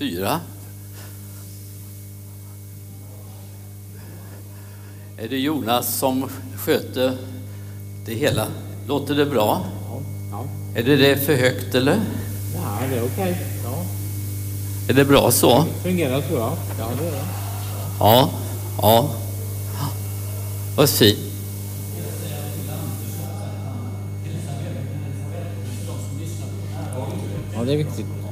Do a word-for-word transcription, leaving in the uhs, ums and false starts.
fyra. Är det Jonas som sköter det hela? Låter det bra? Ja. Ja. Är det det för högt eller? Ja, det är okej. Ja. Är det bra så? Fungerar tror jag. Ja, det är det. Ja, ja. Vad fint. Ja, det är viktigt.